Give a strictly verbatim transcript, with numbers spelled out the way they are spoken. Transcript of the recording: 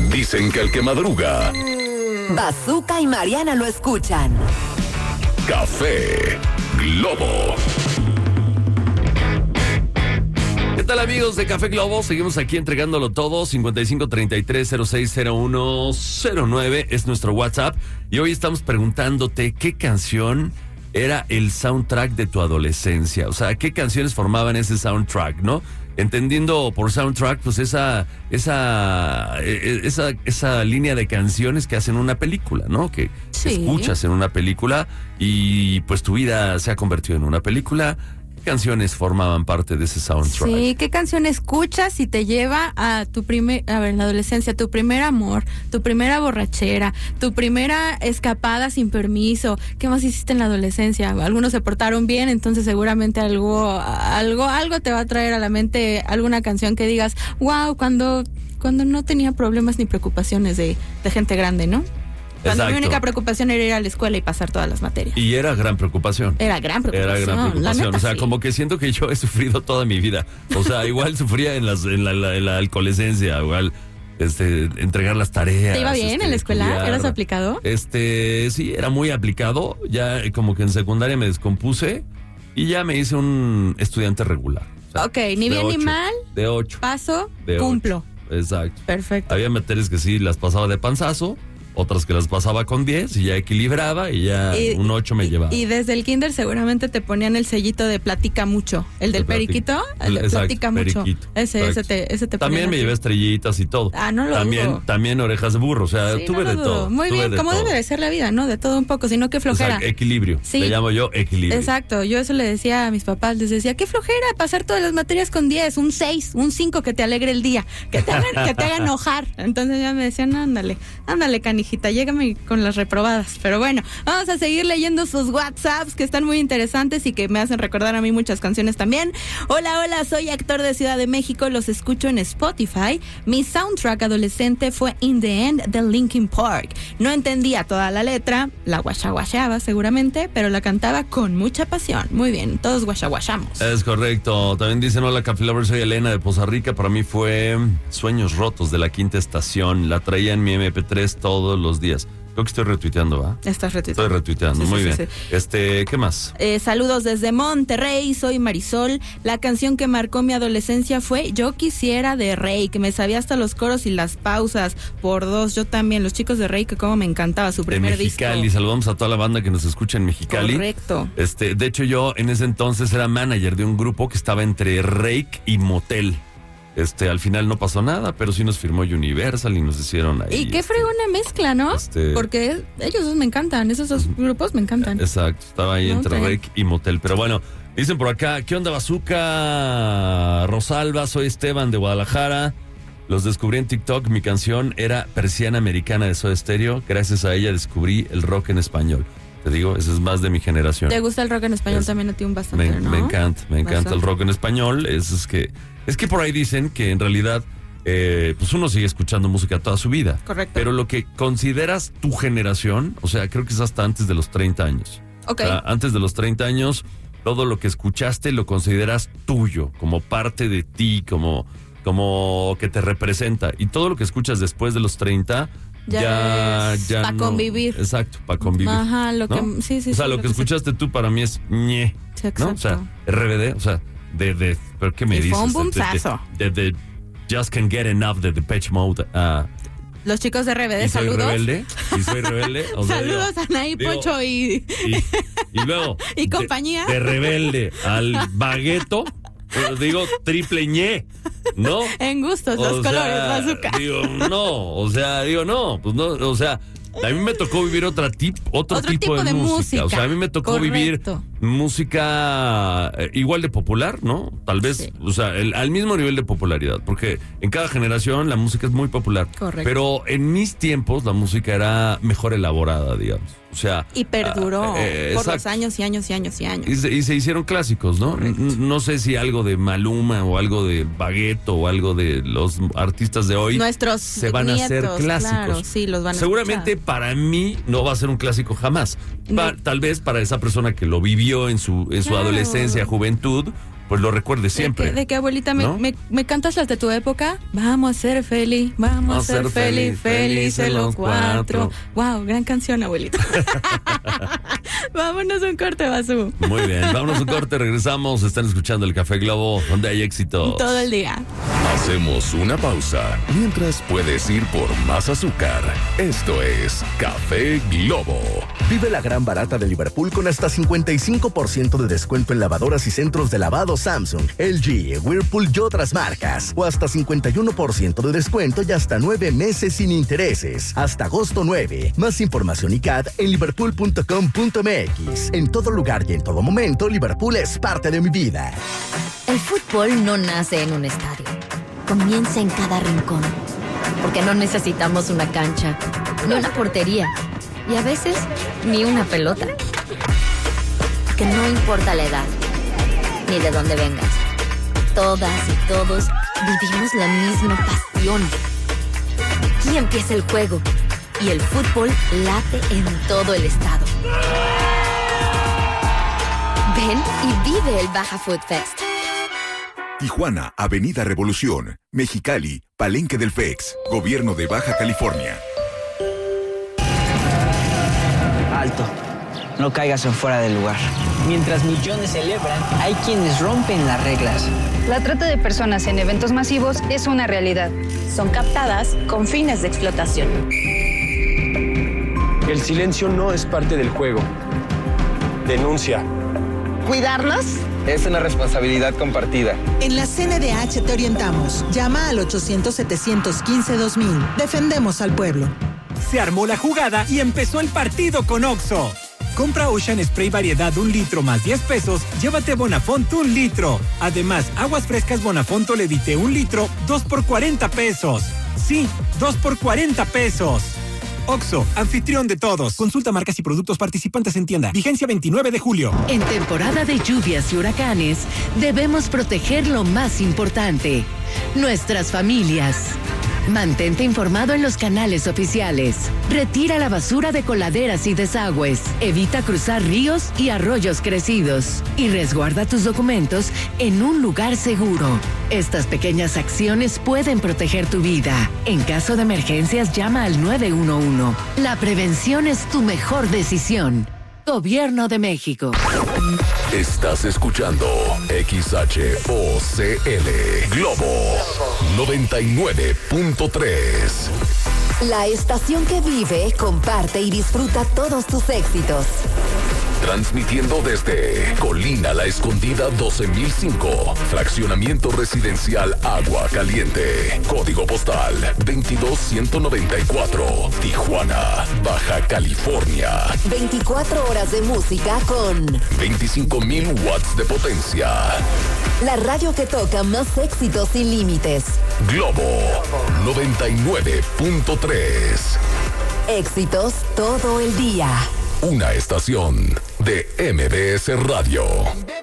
Dicen que el que madruga. Bazooka y Mariana lo escuchan. Café Globo. ¿Qué tal, amigos de Café Globo? Seguimos aquí entregándolo todo. cincuenta y cinco treinta y tres cero seis cero uno cero nueve es nuestro WhatsApp. Y hoy estamos preguntándote qué canción era el soundtrack de tu adolescencia. O sea, qué canciones formaban ese soundtrack, ¿no? Entendiendo por soundtrack, pues esa, esa, esa, esa línea de canciones que hacen una película, ¿no? Que Sí. escuchas en una película y pues tu vida se ha convertido en una película. ¿Qué canciones formaban parte de ese soundtrack? Sí, ¿qué canción escuchas y te lleva a tu primer, a ver, en la adolescencia, tu primer amor, tu primera borrachera, tu primera escapada sin permiso? ¿Qué más hiciste en la adolescencia? Algunos se portaron bien, entonces seguramente algo, algo, algo te va a traer a la mente alguna canción que digas, wow, cuando, cuando no tenía problemas ni preocupaciones de, de gente grande, ¿no? Cuando Exacto. mi única preocupación era ir a la escuela y pasar todas las materias. Y era gran preocupación. Era gran preocupación. Era gran la preocupación. neta, O sea, sí. como que siento que yo he sufrido toda mi vida. O sea, igual sufría en, las, en, la, en la, en la adolescencia, igual este, entregar las tareas. ¿Te iba bien este, en la escuela? estudiar. ¿Eras aplicado? Este, sí, era muy aplicado. Ya eh, como que en secundaria me descompuse y ya me hice un estudiante regular. O sea, Ok, ni de bien ni ocho, mal. De ocho. Paso, De cumplo. ocho. Exacto. Perfecto. Había materias que sí las pasaba de panzazo, otras que las pasaba con diez y ya equilibraba y ya Y- un ocho me y- llevaba. Y desde el kinder seguramente te ponían el sellito de platica mucho. El del El plati- periquito, el de Exacto, platica mucho. periquito, Ese, ese exacto. te, ese te También ponían me a ti. llevé estrellitas y todo. Ah, no lo También, dudo. también orejas de burro, o sea, Sí, tuve no de lo dudo. todo. Muy tuve bien, de como todo. debe de ser la vida, ¿no? De todo un poco, sino que flojera. Exacto, equilibrio. Sí. Le llamo yo equilibrio. Exacto, yo eso le decía a mis papás, les decía, qué flojera pasar todas las materias con diez, un seis, un cinco que te alegre el día, que te hagan, que te hagan enojar. Entonces ya me decían, ándale, ándale, canijita, llégame con las reprobadas. Pero bueno, vamos a seguir leyendo sus WhatsApps que están muy interesantes y que me hacen recordar a mí muchas canciones también. Hola, hola, soy actor de Ciudad de México, los escucho en Spotify. Mi soundtrack adolescente fue In the End de Linkin Park. No entendía toda la letra, la guachaguacheaba seguramente, pero la cantaba con mucha pasión. Muy bien, todos guachaguachamos. Es correcto. También dicen, hola, Café Lover, soy Elena de Poza Rica. Para mí fue Sueños Rotos de la Quinta Estación. La traía en mi eme pe tres todos los días. Creo que estoy retuiteando, ¿va? Estás retuiteando. Estoy retuiteando, Sí, sí, muy sí, bien. sí. Este, ¿qué más? Eh, saludos desde Monterrey, soy Marisol. La canción que marcó mi adolescencia fue Yo Quisiera de Rey, que me sabía hasta los coros y las pausas por dos. Yo también, los chicos de Rey, que como me encantaba su De primer Mexicali, disco. saludamos a toda la banda que nos escucha en Mexicali. Correcto. Este, de hecho, yo en ese entonces era manager de un grupo que estaba entre Rake y Motel. Este, al final no pasó nada, pero sí nos firmó Universal y nos hicieron ahí. Y qué este, fregona mezcla, ¿no? este- Porque ellos dos me encantan, esos dos grupos me encantan. Exacto, estaba ahí No, entre está bien. Rake y Motel. Pero bueno, dicen por acá, ¿qué onda, Bazooka? Rosalba, soy Esteban de Guadalajara. Los descubrí en TikTok. Mi canción era Persiana Americana de Soda Stereo. Gracias a ella descubrí el rock en español. Te digo, eso es más de mi generación. ¿Te gusta el rock en español Es- también a ti un bastante, Me, no? me encanta, me encanta Bastante. el rock en español. Es, es que es que por ahí dicen que en realidad eh, pues uno sigue escuchando música toda su vida. Correcto. Pero lo que consideras tu generación, o sea, creo que es hasta antes de los treinta años. Ok. O sea, antes de los treinta años, todo lo que escuchaste lo consideras tuyo, como parte de ti, como, como que te representa. Y todo lo que escuchas después de los treinta, Ya ya, es ya pa' no- convivir. Exacto, para convivir. Ajá, lo que- ¿no? sí, sí, O sea, sí, lo, lo que que se- escuchaste tú para mí es ñe. Sí, ¿No? exacto. O sea, erre be de, o sea, de, de, ¿pero qué me Y dices? fue un De- boomzazo. De, de, de Just Can't Get Enough de Depeche Mode. ah, Los chicos de R B D, y soy saludos. rebelde, y soy rebelde. O sea, Saludos digo, a Anaí, digo, Poncho y... Y, y luego. Y de- compañía. De, rebelde al bagueto, pues, digo triple ñe, ¿no? En gustos, los O colores, sea, bazooka. Digo, no, o sea, digo, no, pues no, o sea, a mí me tocó vivir otra tip, otro, Otro tipo, tipo de, de música. música. O sea, a mí me tocó Correcto. vivir música eh, igual de popular, ¿no? Tal vez, Sí. o sea, el- al mismo nivel de popularidad, porque en cada generación la música es muy popular. Correcto. Pero en mis tiempos la música era mejor elaborada, digamos. O sea, Y perduró ah, eh, por los exacto. años y años y años y años. Y se, y se hicieron clásicos, ¿no? Correcto. N- No sé si algo de Maluma o algo de Bagueto o algo de los artistas de hoy Nuestros se van a hacer nietos, clásicos. claro, sí, los van a Seguramente escuchar. para mí no va a ser un clásico jamás. Pa- No. Tal vez para esa persona que lo vivió en su, en su Claro. adolescencia, juventud, pues lo recuerde siempre. De que, de que abuelita, me, ¿no? me, me cantas las de tu época. Vamos a ser feliz, vamos a ser feliz, felices los cuatro. Wow, gran canción, abuelita. Vámonos a un corte, Basú. Muy bien, vámonos a un corte, regresamos. Están escuchando el Café Globo, donde hay éxito. Todo el día. Hacemos una pausa mientras puedes ir por más azúcar. Esto es Café Globo. Vive la gran barata de Liverpool con hasta cincuenta y cinco por ciento de descuento en lavadoras y centros de lavado Samsung, L G, Whirlpool y otras marcas. O hasta cincuenta y uno por ciento de descuento y hasta nueve meses sin intereses. Hasta agosto nueve. Más información y C A D en liverpool punto com punto m x. En todo lugar y en todo momento, Liverpool es parte de mi vida. El fútbol no nace en un estadio. Comienza en cada rincón. Porque no necesitamos una cancha, ni una portería, y a veces ni una pelota. Que no importa la edad, ni de dónde vengas. Todas y todos vivimos la misma pasión. Aquí empieza el juego, y el fútbol late en todo el estado. Ven y vive el Baja Food Fest. Tijuana, Avenida Revolución, Mexicali, Palenque del F E X, Gobierno de Baja California. Alto, no caigas en fuera del lugar. Mientras millones celebran, hay quienes rompen las reglas. La trata de personas en eventos masivos es una realidad. Son captadas con fines de explotación. El silencio no es parte del juego. Denuncia. ¿Cuidarnos? Es una responsabilidad compartida. En la C N D H te orientamos. Llama al ochocientos, setecientos quince, dos mil. Defendemos al pueblo. Se armó la jugada y empezó el partido con Oxxo. Compra Ocean Spray variedad un litro más diez pesos, llévate Bonafont un litro. Además, aguas frescas Bonafont Levite un litro, dos por cuarenta pesos. Sí, dos por cuarenta pesos. Oxxo, anfitrión de todos. Consulta marcas y productos participantes en tienda. Vigencia veintinueve de julio. En temporada de lluvias y huracanes, debemos proteger lo más importante, nuestras familias. Mantente informado en los canales oficiales. Retira la basura de coladeras y desagües. Evita cruzar ríos y arroyos crecidos. Y resguarda tus documentos en un lugar seguro. Estas pequeñas acciones pueden proteger tu vida. En caso de emergencias, llama al nueve uno uno. La prevención es tu mejor decisión. Gobierno de México. Estás escuchando X H O C L Globo noventa y nueve punto tres. La estación que vive, comparte y disfruta todos tus éxitos. Transmitiendo desde Colina La Escondida doce mil cinco, Fraccionamiento Residencial Agua Caliente, Código Postal veintidós ciento noventa y cuatro, Tijuana, Baja California. veinticuatro horas de música con veinticinco mil watts de potencia. La radio que toca más éxitos sin límites. Globo noventa y nueve punto tres. Éxitos todo el día. Una estación de M B S Radio.